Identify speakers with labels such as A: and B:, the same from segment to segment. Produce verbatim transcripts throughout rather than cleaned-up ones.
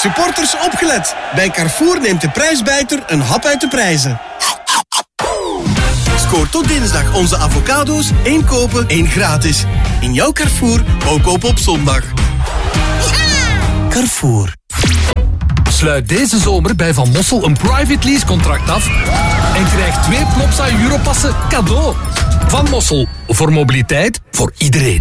A: Supporters opgelet. Bij Carrefour neemt de prijsbijter een hap uit de prijzen. Scoor tot dinsdag onze avocado's. één kopen, één gratis. In jouw Carrefour, ook open op zondag. Carrefour.
B: Sluit deze zomer bij Van Mossel een private lease contract af en krijg twee Plopsa Europassen cadeau. Van Mossel, voor mobiliteit, voor iedereen.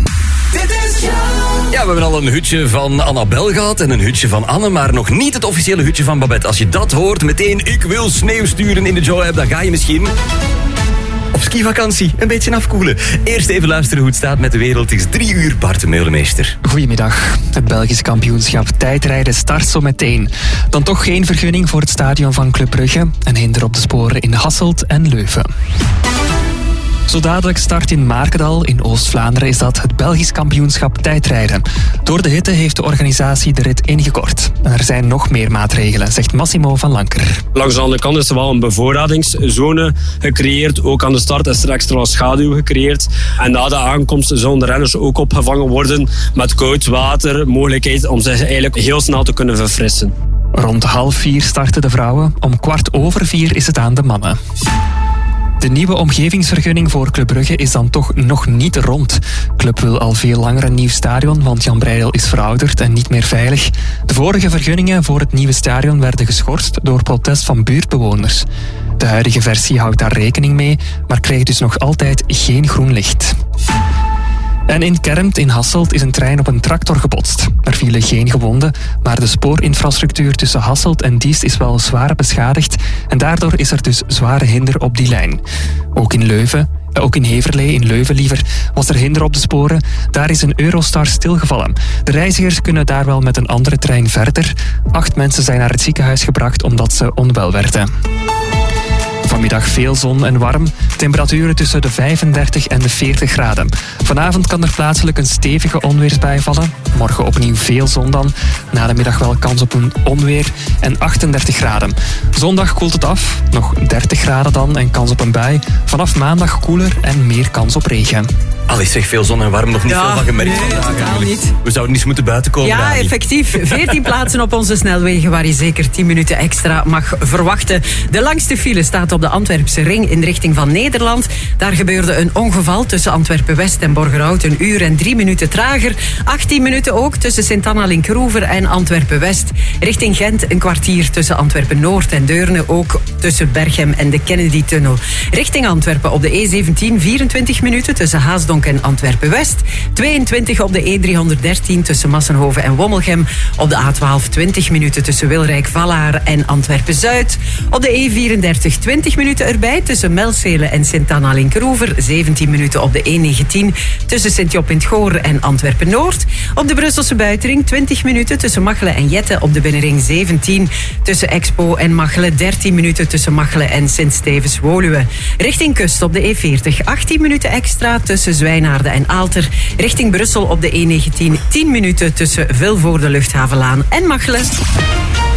C: Ja, we hebben al een hutje van Annabel gehad en een hutje van Anne, maar nog niet het officiële hutje van Babette. Als je dat hoort, meteen ik wil sneeuw sturen in de Joy-app, dan ga je misschien op skivakantie een beetje afkoelen. Eerst even luisteren hoe het staat met de wereld. Het is drie uur, Bart de Meulemeester.
D: Goedemiddag. Het Belgisch kampioenschap tijdrijden start zo meteen. Dan toch geen vergunning voor het stadion van Club Brugge en hinder op de sporen in Hasselt en Leuven. Zo dadelijk start in Markendal in Oost-Vlaanderen is dat het Belgisch kampioenschap tijdrijden. Door de hitte heeft de organisatie de rit ingekort. En er zijn nog meer maatregelen, zegt Massimo van Lanker.
E: Langs de andere kant is er wel een bevoorradingszone gecreëerd. Ook aan de start is er extra schaduw gecreëerd. En na de aankomst zullen de renners ook opgevangen worden met koud water. Mogelijkheid om zich eigenlijk heel snel te kunnen verfrissen.
D: Rond half vier starten de vrouwen. Om kwart over vier is het aan de mannen. De nieuwe omgevingsvergunning voor Club Brugge is dan toch nog niet rond. Club wil al veel langer een nieuw stadion, want Jan Breidel is verouderd en niet meer veilig. De vorige vergunningen voor het nieuwe stadion werden geschorst door protest van buurtbewoners. De huidige versie houdt daar rekening mee, maar krijgt dus nog altijd geen groen licht. En in Kermt in Hasselt is een trein op een tractor gebotst. Er vielen geen gewonden, maar de spoorinfrastructuur tussen Hasselt en Diest is wel zwaar beschadigd en daardoor is er dus zware hinder op die lijn. Ook in Leuven, ook in Heverlee, in Leuven liever, was er hinder op de sporen. Daar is een Eurostar stilgevallen. De reizigers kunnen daar wel met een andere trein verder. Acht mensen zijn naar het ziekenhuis gebracht omdat ze onwel werden. Vanmiddag veel zon en warm. Temperaturen tussen de vijfendertig en de veertig graden. Vanavond kan er plaatselijk een stevige onweersbui vallen. Morgen opnieuw veel zon dan. Na de middag wel kans op een onweer en achtendertig graden. Zondag koelt het af. Nog dertig graden dan en kans op een bui. Vanaf maandag koeler en meer kans op regen.
C: Alice zegt veel zon en warm, nog niet
F: ja,
C: veel van gemerkt
F: nee,
C: vandaag.
F: totaal niet.
C: We zouden niet moeten buiten komen.
F: Ja,
C: Dani.
F: effectief. veertien plaatsen op onze snelwegen waar je zeker tien minuten extra mag verwachten. De langste file staat op de Antwerpse ring in de richting van Nederland. Daar gebeurde een ongeval tussen Antwerpen-West en Borgerhout. Een uur en drie minuten trager. achttien minuten ook tussen Sint-Anna-Linkroever en Antwerpen-West. Richting Gent een kwartier tussen Antwerpen-Noord en Deurne. Ook tussen Berchem en de Kennedy-tunnel. Richting Antwerpen op de E zeventien vierentwintig minuten tussen Haasdonk en Antwerpen-West. tweeëntwintig op de E driehonderddertien tussen Massenhoven en Wommelgem. Op de A twaalf twintig minuten tussen Wilrijk-Vallaar en Antwerpen-Zuid. Op de E vierendertig twintig minuten erbij tussen Melcele en Sint-Anna-Linkroever. zeventien minuten op de E negentien tussen Sint-Job-in-het-Goor en Antwerpen-Noord. Op de Brusselse buitenring twintig minuten tussen Machelen en Jette. Op de binnenring zeventien tussen Expo en Machelen. dertien minuten tussen Machelen en Sint-Stevens-Woluwe. Richting kust op de E veertig achttien minuten extra tussen Zwijnaarden en Aalter. Richting Brussel op de E negentien tien minuten tussen Vilvoorde, Luchthavenlaan en Machelen.